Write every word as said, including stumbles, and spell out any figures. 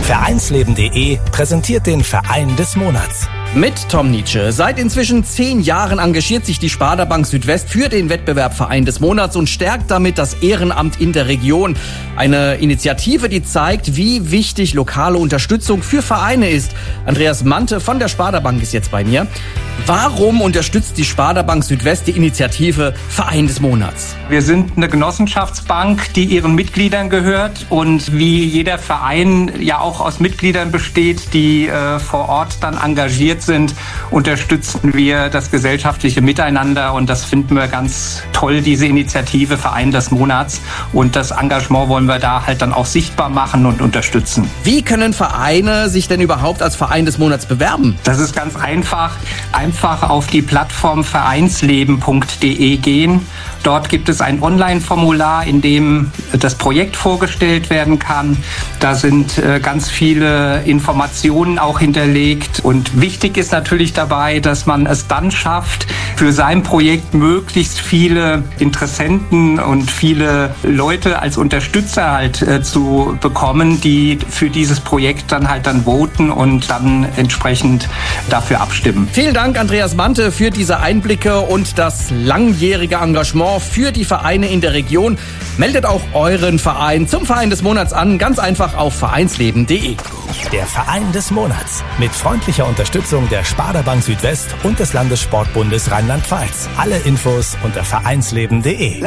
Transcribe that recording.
Vereinsleben punkt de präsentiert den Verein des Monats. Mit Tom Nietzsche. Seit inzwischen zehn Jahren engagiert sich die Sparda-Bank Südwest für den Wettbewerb Verein des Monats und stärkt damit das Ehrenamt in der Region. Eine Initiative, die zeigt, wie wichtig lokale Unterstützung für Vereine ist. Andreas Mante von der Sparda-Bank ist jetzt bei mir. Warum unterstützt die Sparda-Bank Südwest die Initiative Verein des Monats? Wir sind eine Genossenschaftsbank, die ihren Mitgliedern gehört und wie jeder Verein ja auch aus Mitgliedern besteht, die äh, vor Ort dann engagiert sind, unterstützen wir das gesellschaftliche Miteinander und das finden wir ganz toll, diese Initiative Verein des Monats, und das Engagement wollen wir da halt dann auch sichtbar machen und unterstützen. Wie können Vereine sich denn überhaupt als Verein des Monats bewerben? Das ist ganz einfach. Einfach auf die Plattform vereinsleben punkt de gehen. Dort gibt es ein Online-Formular, in dem das Projekt vorgestellt werden kann. Da sind äh, ganz viele Informationen auch hinterlegt. Und wichtig ist natürlich dabei, dass man es dann schafft, für sein Projekt möglichst viele Interessenten und viele Leute als Unterstützer halt äh, zu bekommen, die für dieses Projekt dann halt dann voten und dann entsprechend dafür abstimmen. Vielen Dank, Andreas Mante, für diese Einblicke und das langjährige Engagement für die Vereine in der Region. Meldet auch euren Verein zum Verein des Monats an, ganz einfach auf vereinsleben punkt de. Der Verein des Monats mit freundlicher Unterstützung der Sparda-Bank Südwest und des Landessportbundes Rheinland-Pfalz. Alle Infos unter vereinsleben punkt de.